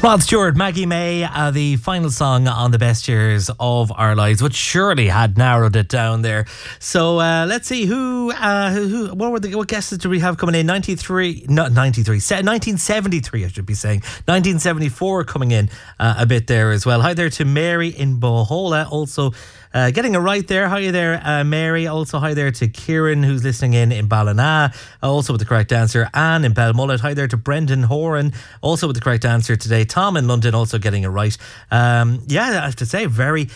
Rod Stewart, Maggie May, the final song on the best years of our lives, which surely had narrowed it down there. So let's see what guesses do we have coming in? 1973, I should be saying. 1974 coming in a bit there as well. Hi there to Mary in Bohola, also getting it right there. Hi there, Mary. Also, hi there to Kieran, who's listening in Ballina, also with the correct answer. Anne in Belmullet. Hi there to Brendan Horan, also with the correct answer today. Tom in London also getting it right. I have to say, very,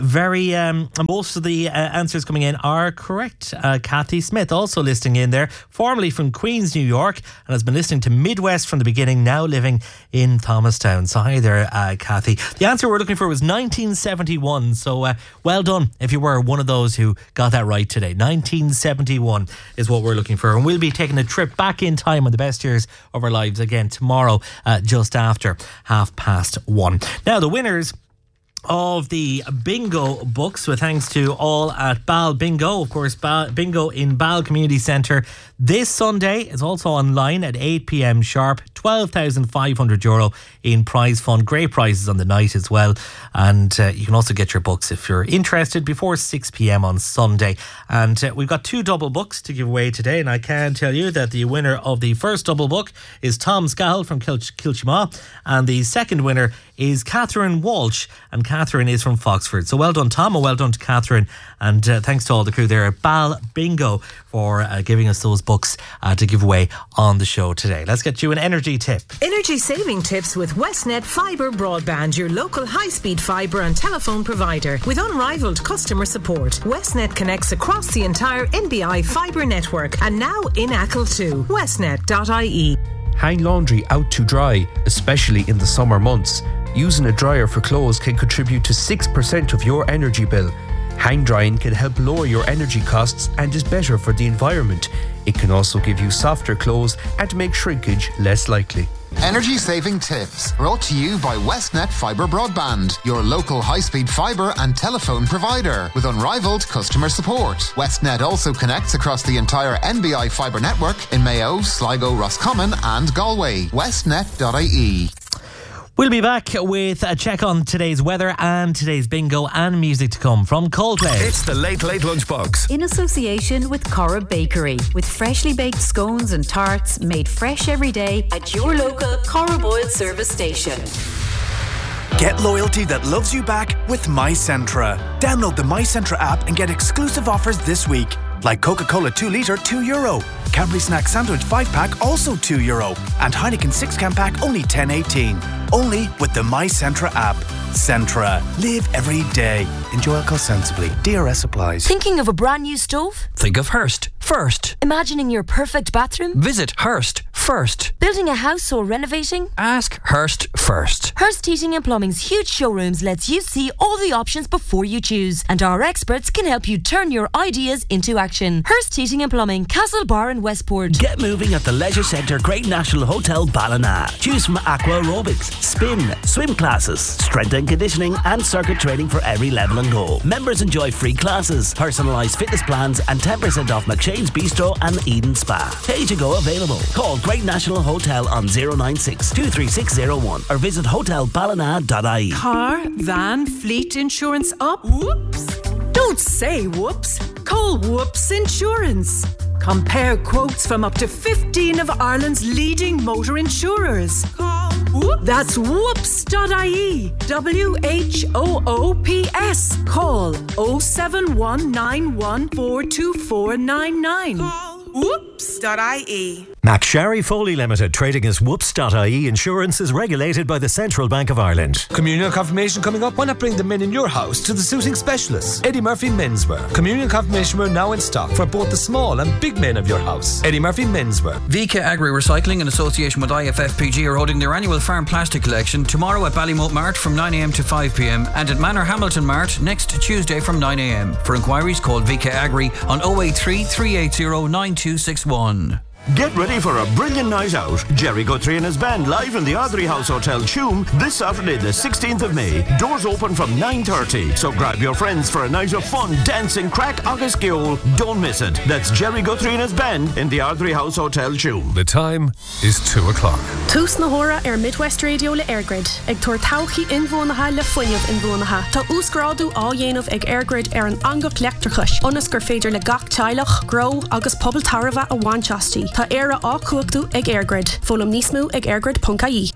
most of the answers coming in are correct. Kathy Smith also listening in there, formerly from Queens, New York, and has been listening to Midwest from the beginning, now living in Thomastown. So hi there, Kathy. The answer we're looking for was 1971, so well done if you were one of those who got that right today. 1971 is what we're looking for, and we'll be taking a trip back in time on the best years of our lives again tomorrow, just after 1:30. Now, the winners of the bingo books, with thanks to all at Bal Bingo, of course, Bingo in Bal Community Centre this Sunday. It's also online at 8 p.m. sharp. €12,500 in prize fund. Great prizes on the night as well, and you can also get your books if you're interested before 6 p.m. on Sunday. And we've got 2 double books to give away today, and I can tell you that the winner of the first double book is Tom Scahill from Kilchima, and the second winner is Catherine Walsh, and Catherine is from Foxford. So well done, Tom, and well done to Catherine, and thanks to all the crew there at Bal Bingo for giving us those books to give away on the show today. Let's get you an energy tip. Energy saving tips with Westnet Fibre Broadband, your local high-speed fibre and telephone provider. With unrivaled customer support, Westnet connects across the entire NBI fibre network, and now in Achill too. Westnet.ie. Hang laundry out to dry, especially in the summer months. Using a dryer for clothes can contribute to 6% of your energy bill. Hang drying can help lower your energy costs and is better for the environment. It can also give you softer clothes and make shrinkage less likely. Energy saving tips brought to you by Westnet Fibre Broadband, your local high-speed fibre and telephone provider with unrivaled customer support. Westnet also connects across the entire NBI fibre network in Mayo, Sligo, Roscommon and Galway. Westnet.ie. We'll be back with a check on today's weather and today's bingo and music to come from Coldplay. It's the Late Lunchbox. In association with Cora Bakery, with freshly baked scones and tarts made fresh every day at your local Cora Boyle service station. Get loyalty that loves you back with MyCentra. Download the MyCentra app and get exclusive offers this week. Like Coca-Cola 2 litre, €2. Cadbury Snack Sandwich 5-pack, also €2. And Heineken 6-can pack, only $10.18. Only with the MyCentra app. Centra. Live every day. Enjoy alcohol sensibly. DRS applies. Thinking of a brand new stove? Think of Hearst first. Imagining your perfect bathroom? Visit Hearst first. Building a house or renovating? Ask Hearst first. Hearst Heating and Plumbing's huge showrooms lets you see all the options before you choose, and our experts can help you turn your ideas into action. Hearst Heating and Plumbing, Castlebar and Westport. Get moving at the Leisure Centre Great National Hotel Ballina. Choose from aqua aerobics, spin, swim classes, strength and conditioning and circuit training for every level and goal. Members enjoy free classes, personalised fitness plans and 10% off McShane's Bistro and Eden Spa. Pay to go available. Call Great National Hotel on 096 23601 or visit hotelballina.ie. Car, van, fleet insurance up? Whoops! Don't say whoops. Call Whoops Insurance. Compare quotes from up to 15 of Ireland's leading motor insurers. Call Whoops. That's whoops.ie. WHOOPS. Call 07191424999. Call whoops.ie. McSharry Foley Limited, trading as Whoops.ie Insurance, is regulated by the Central Bank of Ireland. Communion confirmation coming up. Why not bring the men in your house to the suiting specialist, Eddie Murphy Menswear. Communion confirmation wear now in stock for both the small and big men of your house. Eddie Murphy Menswear. VK Agri Recycling in association with IFFPG are holding their annual farm plastic collection tomorrow at Ballymote Mart from 9am to 5pm and at Manor Hamilton Mart next Tuesday from 9am. For inquiries, call VK Agri on 083 380 9261. Get ready for a brilliant night out. Jerry Guthrie and his band live in the Ardrey House Hotel, Tuam, this Saturday the 16th of May. Doors open from 9:30, so grab your friends for a night of fun, dancing, crack, agus giol. Don't miss it. That's Jerry Guthrie and his band in the Ardrey House Hotel, Tuam. The time is 2 o'clock. Tús na hóra Midwest Radio le Airgrid. Ag tuair tauchaí inmhónatha le foiineamh inmhónatha. Tá úsgrádu á dhéanamh ag Airgrid ar an angach leachtrachais. Onas gur féidir le gach teilech, grow agus pobl tarva a bhainteastí. Tá éire á cuachtú ag Airgrid. Fólam níos mó ag airgrid.ie.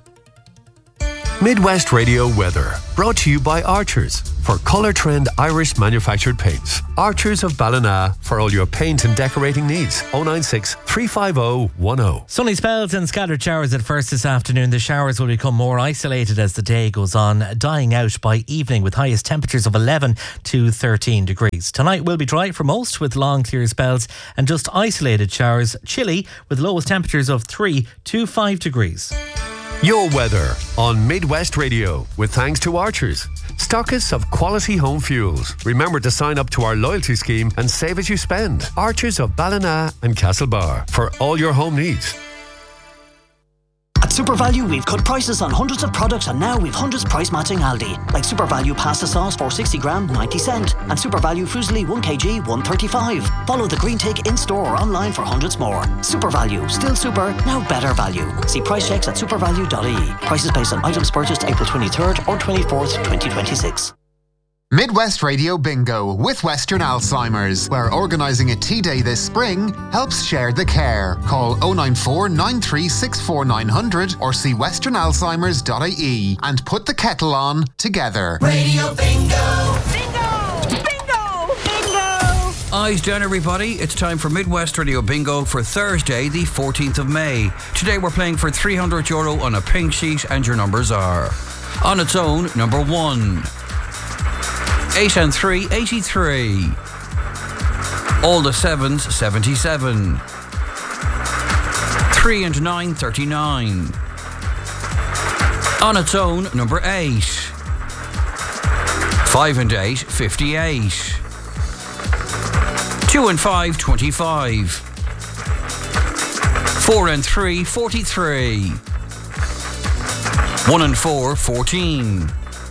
Midwest Radio weather, brought to you by Archers for Colour Trend Irish manufactured paints. Archers of Ballina for all your paint and decorating needs. 096 350 10. Sunny spells and scattered showers at first this afternoon. The showers will become more isolated as the day goes on, dying out by evening with highest temperatures of 11 to 13 degrees. Tonight will be dry for most with long clear spells and just isolated showers. Chilly with lowest temperatures of 3 to 5 degrees. Your weather on Midwest Radio with thanks to Archers, stockists of quality home fuels. Remember to sign up to our loyalty scheme and save as you spend. Archers of Ballina and Castlebar for all your home needs. At SuperValu, we've cut prices on hundreds of products, and now we've hundreds price matching Aldi. Like SuperValu pasta sauce for 60 gram, 90 cent. And SuperValu Fusilli 1 kg, 135. Follow the green tick in store or online for hundreds more. SuperValu, still super, now better value. See price checks at supervalu.ie. Prices based on items purchased April 23rd or 24th, 2026. Midwest Radio Bingo with Western Alzheimer's, where organising a tea day this spring helps share the care. Call 094 9364 900 or see westernalzheimers.ie and put the kettle on together. Radio Bingo! Bingo! Bingo! Bingo! Eyes down, everybody. It's time for Midwest Radio Bingo for Thursday, the 14th of May. Today we're playing for €300 on a pink sheet, and your numbers are: on its own, number 1. 8 and 3, 83. All the 7s, 77. 3 and 9, 39. On its own, number 8. 5 and 8, 58. 2 and 5, 25. 4 and 3, 43. 1 and 4, 14.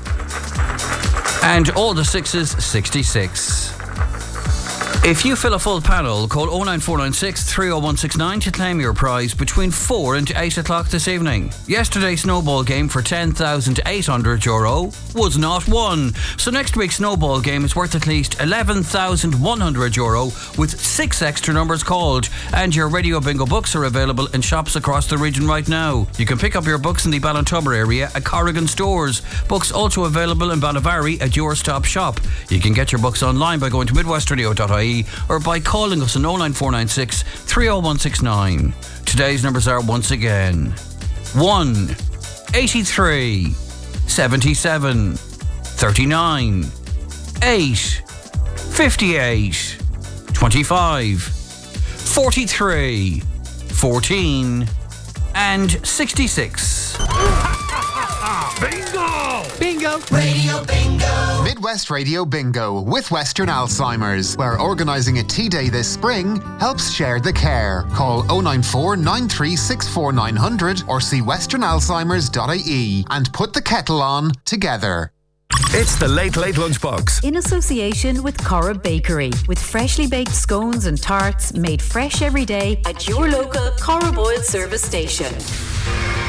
And all the 6s, 66. If you fill a full panel, call 09496 30169 to claim your prize between 4 and 8 o'clock this evening. Yesterday's snowball game for €10,800 was not won. So next week's snowball game is worth at least €11,100 with 6 extra numbers called. And your Radio Bingo books are available in shops across the region right now. You can pick up your books in the Ballintubber area at Corrigan stores. Books also available in Ballyvarry at your stop shop. You can get your books online by going to midwestradio.ie or by calling us on 09496 30169. Today's numbers are once again 1, 83, 77, 39, 8, 58, 25, 43, 14 and 66. Bingo! Bingo! Radio Bingo! Midwest Radio Bingo with Western Alzheimer's, where organising a tea day this spring helps share the care. Call 094 9364 900 or see westernalzheimers.ie and put the kettle on together. It's the Late Late Lunchbox. In association with Cora Bakery, with freshly baked scones and tarts made fresh every day at your local Cora Boyle service station.